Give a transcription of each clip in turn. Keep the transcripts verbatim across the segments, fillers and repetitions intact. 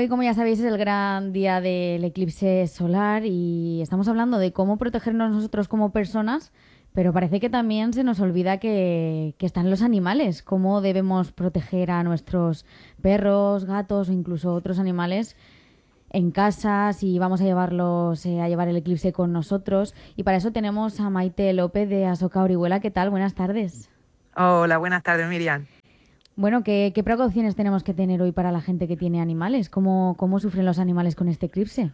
Hoy, como ya sabéis, es el gran día del eclipse solar y estamos hablando de cómo protegernos nosotros como personas, pero parece que también se nos olvida que, que están los animales, cómo debemos proteger a nuestros perros, gatos o incluso otros animales en casa, si vamos a llevarlos eh, a llevar el eclipse con nosotros. Y para eso tenemos a Maite López de Asoka Orihuela. ¿Qué tal? Buenas tardes. Hola, buenas tardes, Miriam. Bueno, ¿qué, qué precauciones tenemos que tener hoy para la gente que tiene animales? ¿Cómo, cómo sufren los animales con este eclipse?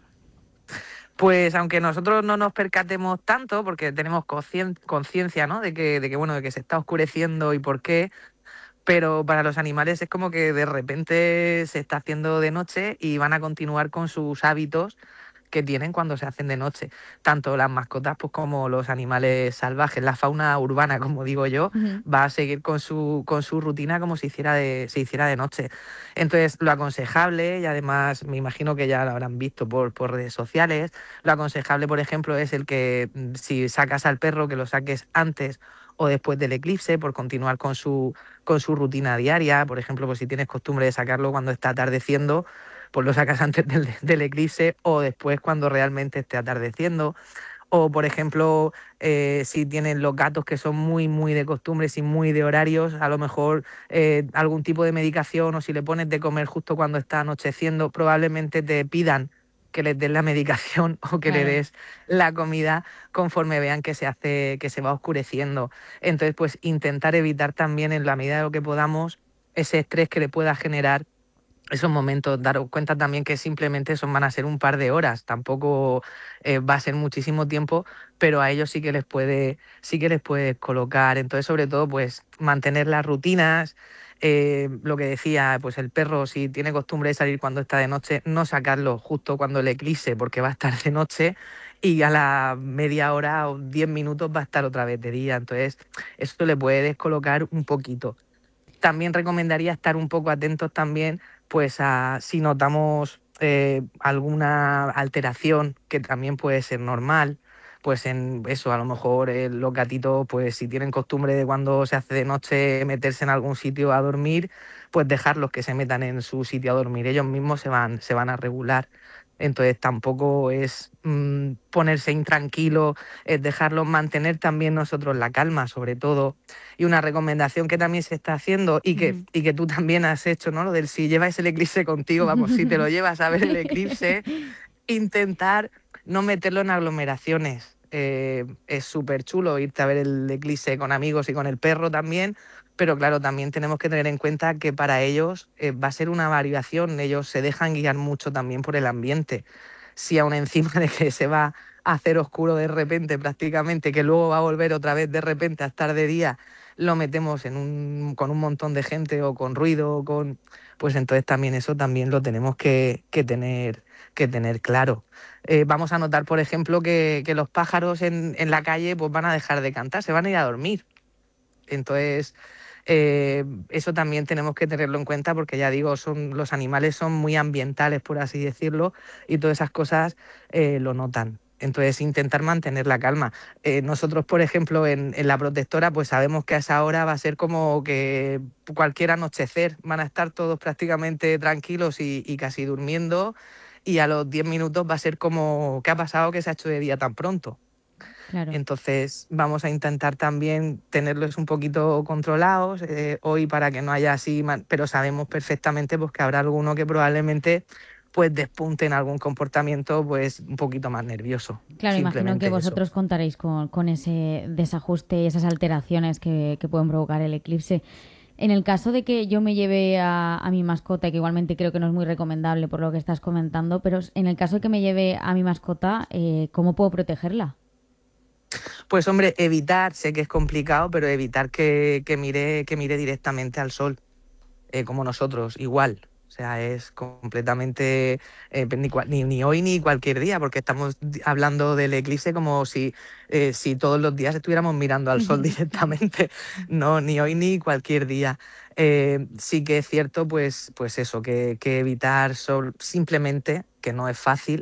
Pues aunque nosotros no nos percatemos tanto, porque tenemos concien- conciencia, ¿no? De que, de que, bueno, de que se está oscureciendo y por qué, pero para los animales es como que de repente se está haciendo de noche y van a continuar con sus hábitos que tienen cuando se hacen de noche. Tanto las mascotas pues, como los animales salvajes, la fauna urbana, como digo yo, Ujú. va a seguir con su, con su rutina como si hiciera de, se hiciera de noche. Entonces, lo aconsejable, y además me imagino que ya lo habrán visto por, por redes sociales, lo aconsejable, por ejemplo, es el que mm, si sacas al perro, que lo saques antes o después del eclipse, por continuar con su, con su rutina diaria. Por ejemplo, pues si tienes costumbre de sacarlo cuando está atardeciendo, pues lo sacas antes del, del eclipse o después cuando realmente esté atardeciendo. O, por ejemplo, eh, si tienen los gatos que son muy, muy de costumbres y muy de horarios, a lo mejor eh, algún tipo de medicación o si le pones de comer justo cuando está anocheciendo, probablemente te pidan que les des la medicación o que le Claro. des la comida conforme vean que se hace, que se va oscureciendo. Entonces, pues intentar evitar también en la medida de lo que podamos ese estrés que le pueda generar esos momentos, daros cuenta también que simplemente son, van a ser un par de horas, tampoco eh, va a ser muchísimo tiempo, pero a ellos sí que les puede, sí que les puedes colocar. Entonces, sobre todo, pues mantener las rutinas, eh, lo que decía, pues el perro, si tiene costumbre de salir cuando está de noche, no sacarlo justo cuando le eclipse, porque va a estar de noche. Y a la media hora o diez minutos va a estar otra vez de día. Entonces, eso le puede descolocar un poquito. También recomendaría estar un poco atentos también, pues a si notamos eh, alguna alteración que también puede ser normal, pues en eso, a lo mejor eh, los gatitos, pues si tienen costumbre de cuando se hace de noche meterse en algún sitio a dormir, pues dejarlos que se metan en su sitio a dormir. Ellos mismos se van, se van a regular. Entonces tampoco es mm, ponerse intranquilo, es dejarlos mantener también nosotros la calma, sobre todo. Y una recomendación que también se está haciendo y que, Ujú. y que tú también has hecho, ¿no? Lo del si llevas el eclipse contigo, vamos, si te lo llevas a ver el eclipse, intentar no meterlo en aglomeraciones. Eh, es súper chulo irte a ver el eclipse con amigos y con el perro también, pero claro, también tenemos que tener en cuenta que para ellos eh, va a ser una variación, ellos se dejan guiar mucho también por el ambiente. Si aún encima de que se va a hacer oscuro de repente prácticamente, que luego va a volver otra vez de repente a estar de día, lo metemos en un, con un montón de gente o con ruido, o con, pues entonces también eso también lo tenemos que, que tener, que tener claro. Eh, vamos a notar, por ejemplo, que, que los pájaros en, en la calle pues van a dejar de cantar, se van a ir a dormir. Entonces, eh, eso también tenemos que tenerlo en cuenta porque ya digo, son, los animales son muy ambientales, por así decirlo, y todas esas cosas eh, lo notan. Entonces, intentar mantener la calma. Eh, nosotros, por ejemplo, en, en la protectora, pues sabemos que a esa hora va a ser como que cualquier anochecer, van a estar todos prácticamente tranquilos y, y casi durmiendo, y a los diez minutos va a ser como, ¿qué ha pasado que se ha hecho de día tan pronto? Claro. Entonces vamos a intentar también tenerlos un poquito controlados eh, hoy para que no haya así, man- pero sabemos perfectamente pues, que habrá alguno que probablemente pues despunte en algún comportamiento pues un poquito más nervioso. Claro, imagino que Simplemente eso. vosotros contaréis con, con ese desajuste y esas alteraciones que, que pueden provocar el eclipse. En el caso de que yo me lleve a, a mi mascota, que igualmente creo que no es muy recomendable por lo que estás comentando, pero en el caso de que me lleve a mi mascota, eh, ¿cómo puedo protegerla? Pues hombre, evitar, sé que es complicado, pero evitar que, que mire, que mire directamente al sol. Eh, como nosotros, igual. O sea, es completamente eh, ni, cua- ni, ni hoy ni cualquier día, porque estamos di- hablando del eclipse como si, eh, si todos los días estuviéramos mirando al sol directamente. No, ni hoy ni cualquier día. Eh, sí que es cierto, pues, pues eso, que, que evitar sol, simplemente, que no es fácil,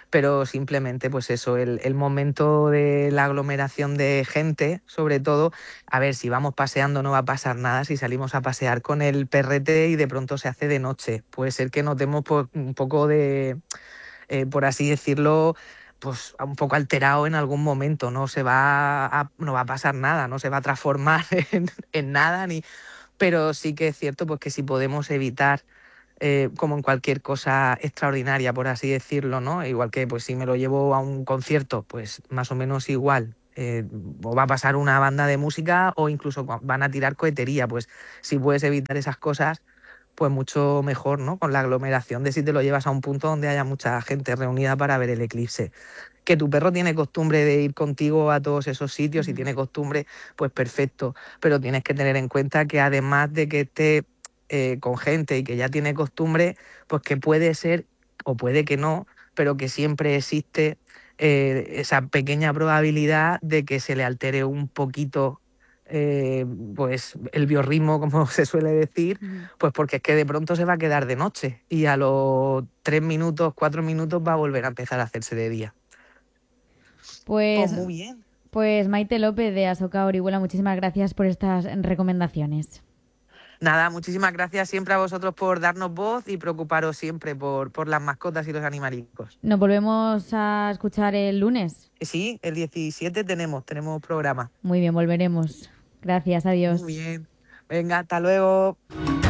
pero simplemente pues eso, el, el momento de la aglomeración de gente, sobre todo, a ver, si vamos paseando no va a pasar nada, si salimos a pasear con el perrete y de pronto se hace de noche, puede ser que notemos pues, un poco de, eh, por así decirlo, pues un poco alterado en algún momento, no se va a, no va a pasar nada, no se va a transformar en, en nada, ni, pero sí que es cierto pues que si podemos evitar eh, como en cualquier cosa extraordinaria, por así decirlo, ¿no? Igual que pues si me lo llevo a un concierto, pues más o menos igual. Eh, o va a pasar una banda de música o incluso van a tirar cohetería, pues si puedes evitar esas cosas, pues mucho mejor, ¿no? Con la aglomeración de si te lo llevas a un punto donde haya mucha gente reunida para ver el eclipse. Que tu perro tiene costumbre de ir contigo a todos esos sitios y Ujú. tiene costumbre, pues perfecto, pero tienes que tener en cuenta que además de que esté eh, con gente y que ya tiene costumbre, pues que puede ser o puede que no, pero que siempre existe eh, esa pequeña probabilidad de que se le altere un poquito eh, pues el biorritmo, como se suele decir, Ujú. pues porque es que de pronto se va a quedar de noche y a los tres minutos, cuatro minutos va a volver a empezar a hacerse de día. Pues Pues, muy bien. pues Maite López de Asoka Orihuela, muchísimas gracias por estas recomendaciones. Nada, muchísimas gracias siempre a vosotros por darnos voz y preocuparos siempre por, por las mascotas y los animalicos. Nos volvemos a escuchar el lunes. Sí, el diecisiete tenemos, tenemos programa. Muy bien, volveremos. Gracias, Muy adiós. bien. Venga, hasta luego.